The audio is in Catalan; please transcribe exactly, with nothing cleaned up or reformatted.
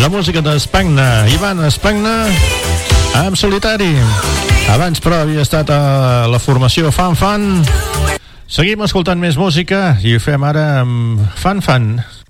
la música d'Espagna, Ivan Espagna, en solitari. Abans, però, havia estat a la formació Fan Fan. Seguim escoltant més música i ho fem ara amb Fan Fan.